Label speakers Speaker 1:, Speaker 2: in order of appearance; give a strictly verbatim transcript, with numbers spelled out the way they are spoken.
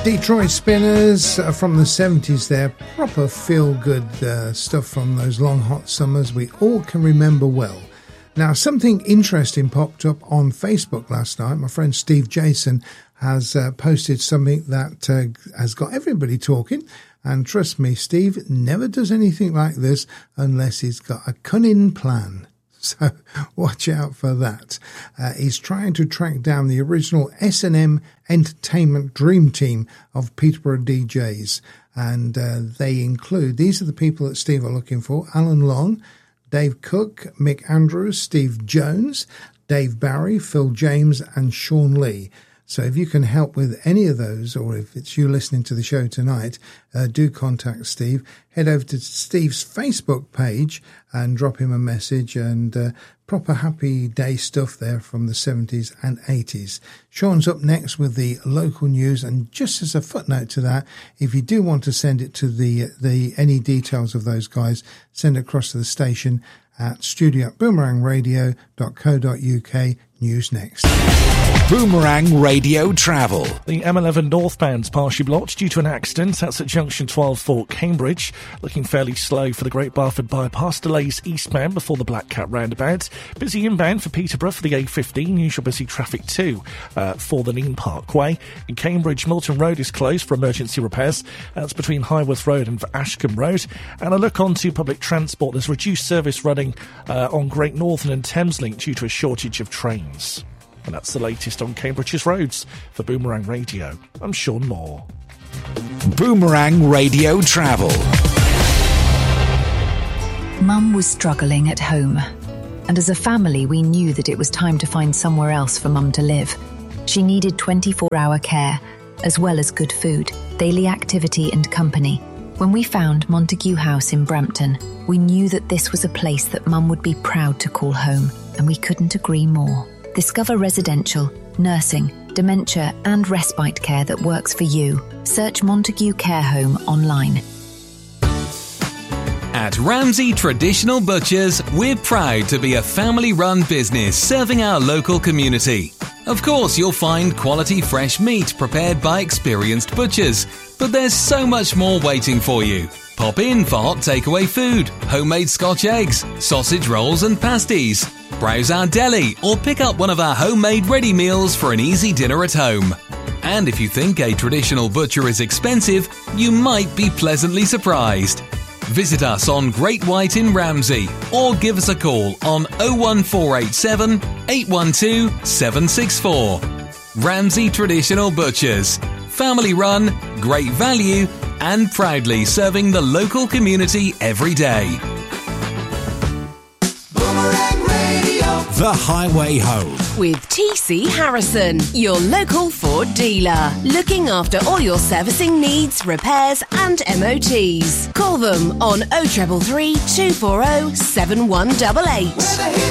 Speaker 1: Detroit Spinners from the seventies there. Proper feel-good uh, stuff from those long hot summers we all can remember well. Now, something interesting popped up on Facebook last night. My friend Steve Jason has uh, posted something that uh, has got everybody talking. And trust me, Steve never does anything like this unless he's got a cunning plan. So watch out for that. Uh, he's trying to track down the original S and M Entertainment Dream Team of Peterborough D Js. And uh, they include, these are the people that Steve are looking for: Alan Long, Dave Cook, Mick Andrews, Steve Jones, Dave Barry, Phil James and Sean Lee. So if you can help with any of those, or if it's you listening to the show tonight, uh, do contact Steve. Head over to Steve's Facebook page and drop him a message, and uh, proper happy day stuff there from the seventies and eighties. Sean's up next with the local news, and just as a footnote to that, if you do want to send it to the the any details of those guys, send it across to the station at studio at boomerang radio dot co dot uk. News next.
Speaker 2: Boomerang Radio Travel.
Speaker 3: The M eleven northbound's partially blocked due to an accident. That's at junction twelve for Cambridge. Looking fairly slow for the Great Barford bypass. Delays eastbound before the Black Cat roundabout. Busy inbound for Peterborough for the A fifteen. Usual busy traffic too uh, for the Neen Parkway. In Cambridge, Milton Road is closed for emergency repairs. That's between Highworth Road and Ashcombe Road. And a look onto public transport. There's reduced service running uh, on Great Northern and Thameslink due to a shortage of trains. And that's the latest on Cambridge's roads. For Boomerang Radio, I'm Sean Moore.
Speaker 2: Boomerang Radio Travel.
Speaker 4: Mum was struggling at home, and as a family we knew that it was time to find somewhere else for Mum to live. She needed twenty-four hour care, as well as good food, daily activity and company. When we found Montague House in Brampton, we knew that this was a place that Mum would be proud to call home, and we couldn't agree more. Discover residential, nursing, dementia and respite care that works for you. Search Montague Care Home online.
Speaker 5: At Ramsey Traditional Butchers, we're proud to be a family-run business serving our local community. Of course, you'll find quality fresh meat prepared by experienced butchers, but there's so much more waiting for you. Pop in for hot takeaway food, homemade Scotch eggs, sausage rolls and pasties. Browse our deli or pick up one of our homemade ready meals for an easy dinner at home. And if you think a traditional butcher is expensive, you might be pleasantly surprised. Visit us on Great White in Ramsey or give us a call on oh one four eight seven, eight one two, seven six four. Ramsey Traditional Butchers. Family run, great value and proudly serving the local community every day.
Speaker 2: Boomerang Radio. The Highway Home.
Speaker 6: With T C Harrison, your local Ford dealer. Looking after all your servicing needs, repairs and M O Ts. Call them on oh three three, two four oh, seven one eight eight.